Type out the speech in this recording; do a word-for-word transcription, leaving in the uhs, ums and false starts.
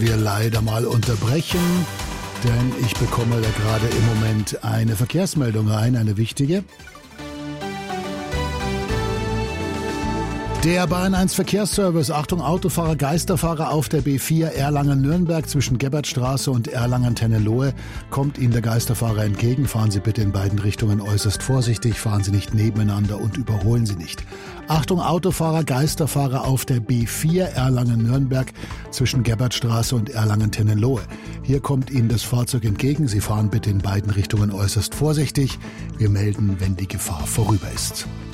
Wir leider mal unterbrechen, denn ich bekomme da gerade im Moment eine Verkehrsmeldung rein, eine wichtige. Der Bayern eins Verkehrsservice, Achtung Autofahrer, Geisterfahrer auf der B vier Erlangen-Nürnberg zwischen Gebbertstraße und Erlangen-Tennelohe. Kommt Ihnen der Geisterfahrer entgegen, fahren Sie bitte in beiden Richtungen äußerst vorsichtig, fahren Sie nicht nebeneinander und überholen Sie nicht. Achtung Autofahrer, Geisterfahrer auf der B vier Erlangen-Nürnberg zwischen Gebbertstraße und Erlangen-Tennelohe. Hier kommt Ihnen das Fahrzeug entgegen, Sie fahren bitte in beiden Richtungen äußerst vorsichtig. Wir melden, wenn die Gefahr vorüber ist.